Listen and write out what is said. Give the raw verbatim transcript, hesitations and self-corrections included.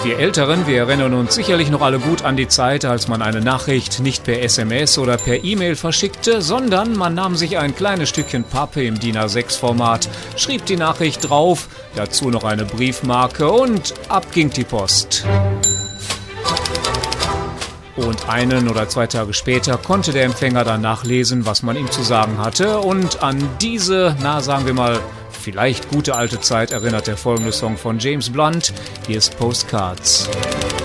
Wir Älteren, wir erinnern uns sicherlich noch alle gut an die Zeit, als man eine Nachricht nicht per S M S oder per E-Mail verschickte, sondern man nahm sich ein kleines Stückchen Pappe im D I N A sechs Format, schrieb die Nachricht drauf, dazu noch eine Briefmarke und ab ging die Post. Und einen oder zwei Tage später konnte der Empfänger dann nachlesen, was man ihm zu sagen hatte. Und an diese, na sagen wir mal, vielleicht gute alte Zeit erinnert der folgende Song von James Blunt. Hier ist Postcards.